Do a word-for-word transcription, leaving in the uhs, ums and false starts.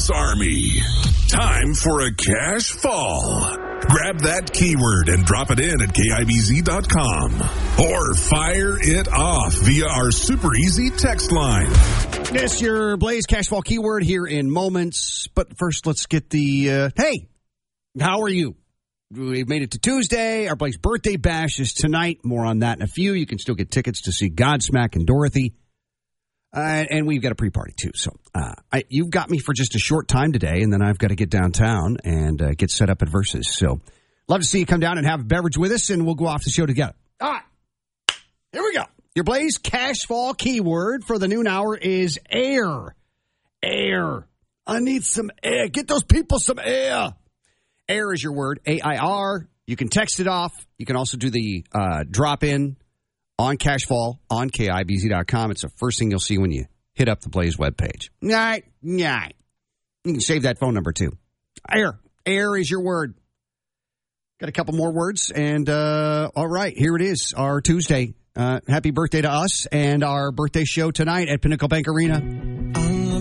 Swiss Army. Time for a cash fall. Grab that keyword and drop it in at K I B Z dot com. Or fire it off via our super easy text line. Yes, your Blaze Cash Fall keyword here in moments. But first, let's get the, uh, hey, how are you? We've made it to Tuesday. Our Blaze birthday bash is tonight. More on that in a few. You can still get tickets to see Godsmack and Dorothy. Uh, and we've got a pre-party, too. So uh, I, you've got me for just a short time today, and then I've got to get downtown and uh, get set up at Versus. So love to see you come down and have a beverage with us, and we'll go off the show together. All right. Here we go. Your Blaze Cash Fall keyword for the noon hour is air. Air. I need some air. Get those people some air. Air is your word, A I R. You can text it off. You can also do the uh, drop-in on Cashfall on K I B Z dot com. It's the first thing you'll see when you hit up the Blaze webpage. Right, right. You can save that phone number, too. Air. Air is your word. Got a couple more words, and uh, all right, here it is, our Tuesday. Uh, happy birthday to us and our birthday show tonight at Pinnacle Bank Arena.